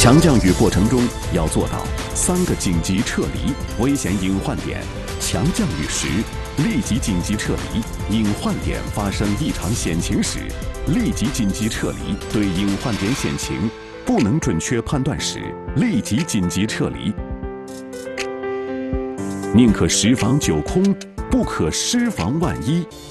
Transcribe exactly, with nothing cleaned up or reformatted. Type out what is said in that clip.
强降雨过程中要做到三个紧急撤离危险隐患点：强降雨时立即紧急撤离，隐患点发生异常险情时立即紧急撤离，对隐患点险情不能准确判断时立即紧急撤离。宁可十防九空，不可失防万一。